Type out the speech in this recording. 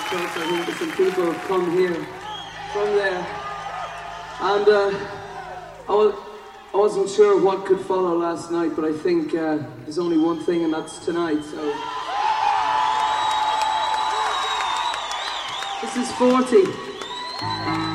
church. I think that some people have come here from there. And I wasn't sure what could follow last night, but I think there's only one thing, and that's tonight. So this is 40.